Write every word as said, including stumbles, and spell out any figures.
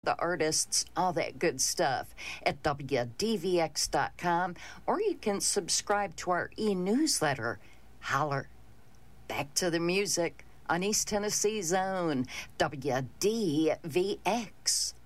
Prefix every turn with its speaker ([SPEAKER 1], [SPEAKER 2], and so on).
[SPEAKER 1] the artists, all that good stuff at W D V X dot com, or you can subscribe to our e-newsletter. Holler. Back to the music on East Tennessee's own W D V X.